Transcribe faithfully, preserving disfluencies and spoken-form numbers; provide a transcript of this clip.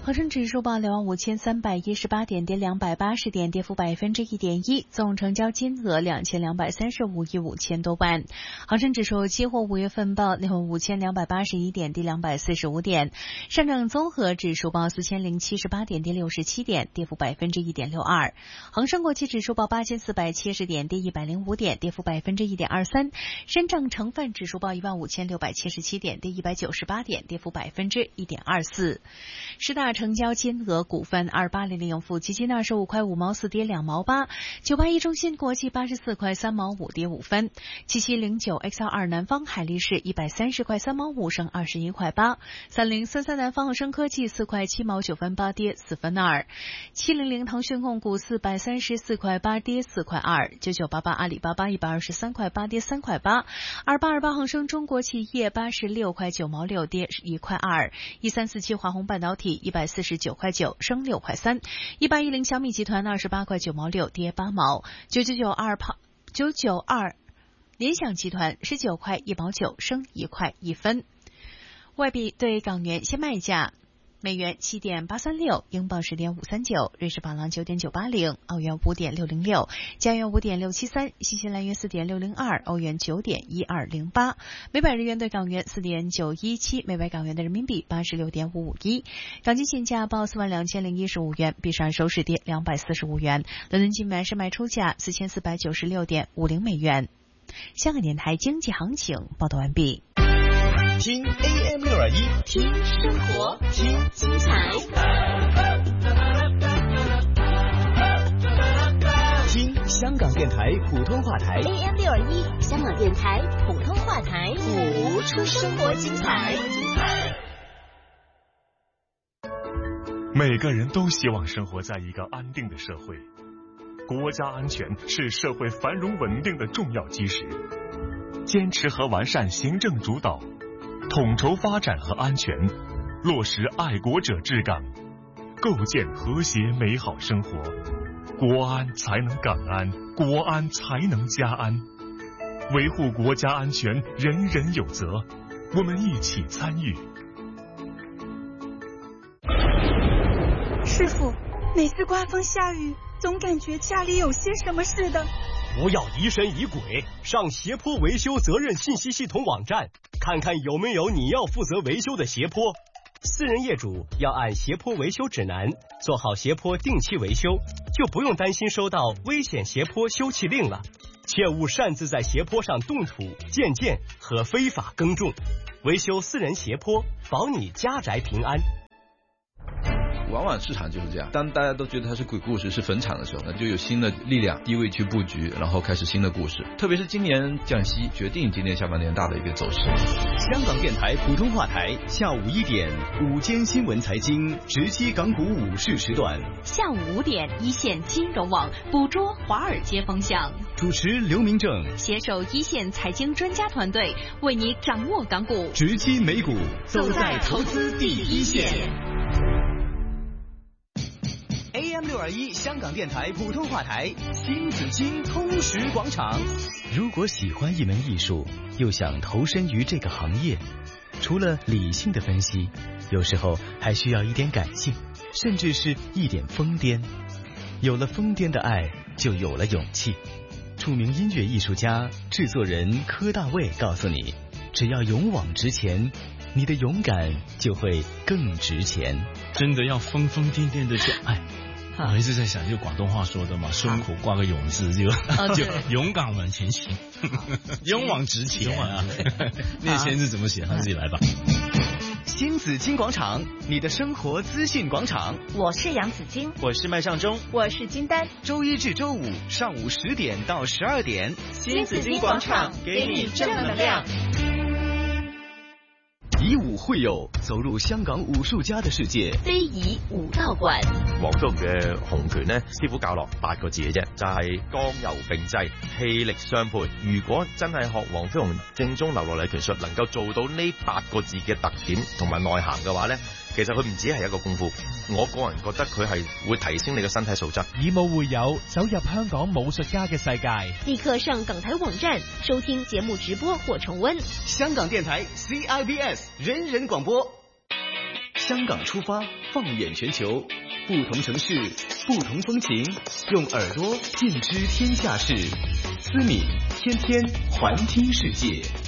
恒生指数报两万五千三百一十八点，跌两百八十点，跌幅百分之一点一，总成交金额两千两百三十五亿五千多万。恒生指数期货五月份报两万五千两百八十一点，跌两百四十五点。上证综合指数报四千零七十八点，跌六十七点，跌幅百分之一点六二。恒生国际指数报八千四百七十点，跌一百零五点，跌幅百分之一点二三。深证成分指数报一万五千六百七十七点，跌一百九十八点，跌幅百分之一点二四。十大成交金额股份二八零零永富基金二十五块五毛四，跌两毛八；九八一中芯国际八十四块三毛五，跌五分；七七零九 X L 二南方海力士一百三十块三毛五，升二十一块八；三零三三南方恒生科技四块七毛九分八，跌四分二；七零零腾讯控股四百三十四块八，跌四块二；九九八八阿里巴巴一百二十三块八，跌三块八；二八二八恒生中国企业八十六块九毛六，跌一块二；一三四七华虹半导体一百四十九块九，升六块三；一八一零小米集团二十八块九毛六，跌八毛；九九九二胖九九二联想集团十九块一毛九，升一块一分。外币对港元现卖价：美元七点八三六，英镑十点五三九，瑞士法郎九点九八零，澳元五点六零六，加元五点六七三，新西兰元四点六零二，欧元九点一二零八，每百日元对港元四点九一七，每百港元的人民币八十六点五五一。港金现价报四万两千零一十五元，比上收市跌两百四十五元。伦敦金买是卖出价四千四百九十六点五零美元。香港电台经济行情报道完毕。 听 A M 六二一， 听生活，听精彩， 听香港电台普通话台 A M 六二一，香港电台普通话台，谱出生活精彩。 每个人都希望生活在一个安定的社会，国家安全是社会繁荣稳定的重要基石。坚持和完善行政主导，统筹发展和安全，落实爱国者治港，构建和谐美好生活，国安才能港安，国安才能家安。维护国家安全，人人有责，我们一起参与。 师傅，每次刮风下雨，总感觉家里有些什么似的。 不要疑神疑鬼，上斜坡维修责任信息系统网站，看看有没有你要负责维修的斜坡。私人业主要按斜坡维修指南做好斜坡定期维修，就不用担心收到危险斜坡修葺令了。切勿擅自在斜坡上动土、建建和非法耕种。维修私人斜坡，保你家宅平安。 往往市场就是这样，当大家都觉得它是鬼故事、是坟场的时候，那就有新的力量低位去布局，然后开始新的故事。特别是今年降息，决定今年下半年大的一个走势。 香港电台普通话台下午一点午间新闻财经直击港股午市时段， 下午五点一线金融网捕捉华尔街风向， 主持刘明正， 携手一线财经专家团队，为你掌握港股， 直击美股， 走在投资第一线。 A M 六二一香港电台普通话台新紫金通识广场。如果喜欢一门艺术，又想投身于这个行业，除了理性的分析，有时候还需要一点感性，甚至是一点疯癫。有了疯癫的爱，就有了勇气。著名音乐艺术家、制作人柯大卫告诉你，只要勇往直前，你的勇敢就会更值钱。 真的要疯疯癫癫的去爱。我一直在想，就广东话说的嘛，胸口挂个勇字，就、啊、就勇敢往前行，勇往直前啊。那些字怎么写？他自己来吧。 新紫金广场，你的生活资讯广场。 我是杨紫金， 我是麦尚中， 我是金丹。 周一至周五上午十点到十二点， 新紫金广场给你正能量。 以武會友，走入香港武術家的世界。 非遺武道館。 黃飛鴻嘅洪拳呢，師傅教落八個字嘅啫，就係、是、剛柔並濟，氣力相配。如果真係學黃飛鴻正宗流落嚟拳術，能夠做到呢八個字嘅特點同埋內涵嘅話呢，其實佢唔止係一個功夫。我個人覺得佢係會提升你嘅身體素質。 以武會友，走入香港武術家嘅世界。 立刻上港台網站收聽節目直播或重溫。 香港電台 C I B S 人人廣播。 香港出发，放眼全球，不同城市，不同风情，用耳朵尽知天下事。思敏天天环听世界。